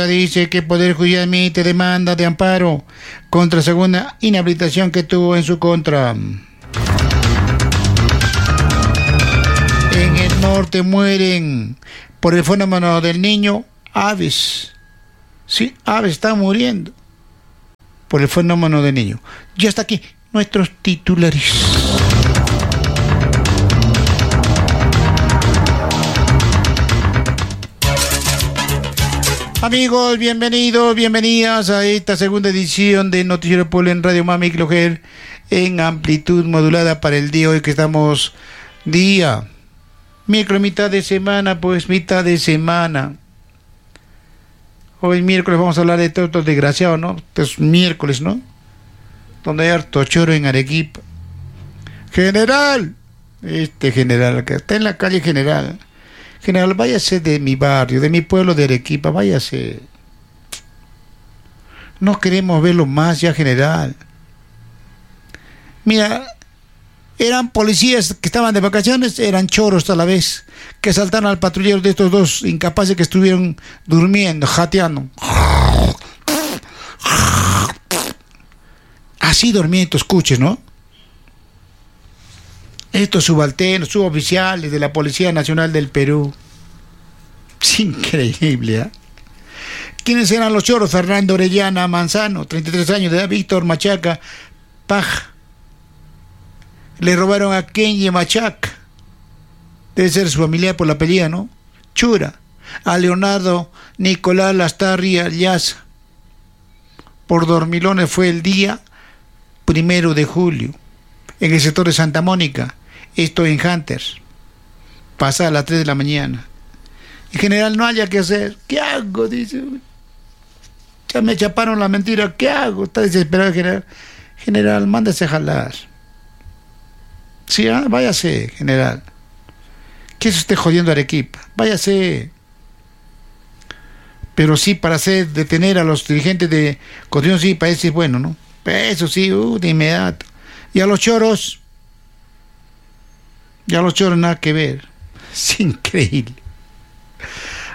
Dice que el Poder Judicial emite demanda de amparo contra segunda inhabilitación que tuvo en su contra. En el norte mueren por el fenómeno del niño aves. Sí, aves están muriendo por el fenómeno del niño. Ya está aquí nuestros titulares. Amigos, bienvenidos, bienvenidas a esta segunda edición de Noticiero Pueblo en Radio Mami Clojer en amplitud modulada para el día hoy que estamos día miércoles, mitad de semana, pues mitad de semana. Hoy miércoles vamos a hablar de todo estos desgraciados, ¿no? Es miércoles, ¿no? Donde hay harto choro en Arequipa. General, general que está en la calle General. General, váyase de mi barrio, de mi pueblo de Arequipa, váyase. No queremos verlo más ya, general. Mira, eran policías que estaban de vacaciones, eran choros a la vez, que asaltaron al patrullero de estos dos incapaces que estuvieron durmiendo, jateando. Así dormían estos cuches, ¿no? Estos subalternos, suboficiales de la Policía Nacional del Perú. Es increíble, ¿eh? ¿Quiénes eran los choros? Fernando Orellana Manzano, 33 años de edad, Víctor Machaca Paj. Le robaron a Kenji Machaca. Debe ser su familiar por la apellido, ¿no? Chura. A Leonardo Nicolás Lastarria Llaza. Por dormilones fue el día 1 de julio. En el sector de Santa Mónica. Esto en Hunters, pasa a las 3 de la mañana. En general no haya que hacer. ¿Qué hago? Dice. Ya me chaparon la mentira. ¿Qué hago? Está desesperado el general. General, mándese a jalar. Sí, váyase, general. ¿Qué es usted jodiendo a Arequipa? Váyase. Pero sí, para detener a los dirigentes de Constitución, sí, parece bueno, ¿no? Eso sí, de inmediato. Y a los choros, nada que ver. Es increíble.